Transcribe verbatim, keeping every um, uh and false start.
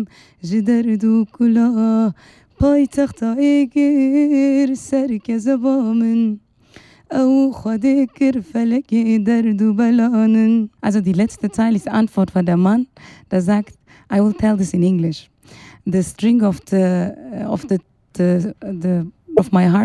ji derd û kula paytexta êgir serkezeba min ew Xwedê kir felekê derd û belanin. Also die letzte Zeile ist Antwort von der Mann, der sagt, I will tell this in English. The string of the of the, the, the of my heart